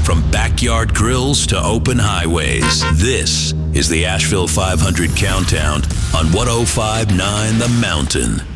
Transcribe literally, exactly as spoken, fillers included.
From backyard grills to open highways, this is the Asheville five hundred Countdown on one oh five point nine The Mountain.